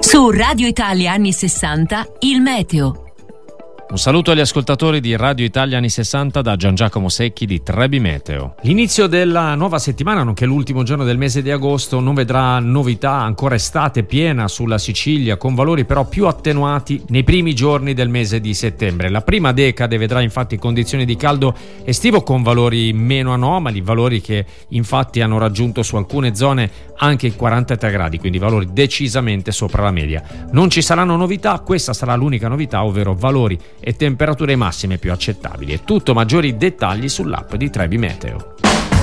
Su Radio Italia anni 60, il meteo. Un saluto agli ascoltatori di Radio Italia anni 60 da Gian Giacomo Secchi di Trebi Meteo. L'inizio della nuova settimana, nonché l'ultimo giorno del mese di agosto, non vedrà novità, ancora estate piena sulla Sicilia, con valori però più attenuati nei primi giorni del mese di settembre. La prima decade vedrà infatti condizioni di caldo estivo con valori meno anomali, valori che infatti hanno raggiunto su alcune zone anche i 43 gradi, quindi valori decisamente sopra la media. Non ci saranno novità, questa sarà l'unica novità, ovvero valori e temperature massime più accettabili. E tutto maggiori dettagli sull'app di Trebi Meteo.